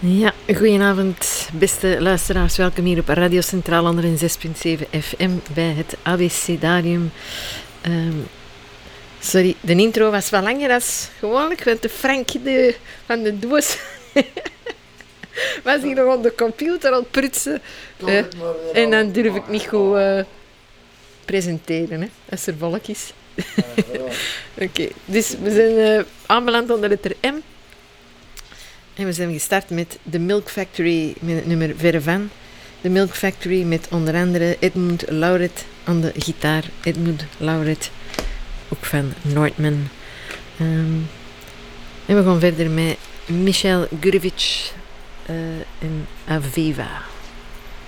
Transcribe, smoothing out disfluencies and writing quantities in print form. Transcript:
Ja, goedenavond beste luisteraars. Welkom hier op Radio Centraal 106.7 FM bij het Abecedarium. Sorry, de intro was wat langer dan gewoonlijk, want de Frank van de doos was hier nog op de computer aan het prutsen. En dan durf ik niet goed presenteren, hè, als er volk is. Oké, dus we zijn aanbeland onder de letter M. En we zijn gestart met The Milk Factory, met het nummer Verre Van. The Milk Factory met onder andere Edmund Lauret aan de gitaar. Edmund Lauret, ook van Nordman. En we gaan verder met Michel Gurevich en Aveva.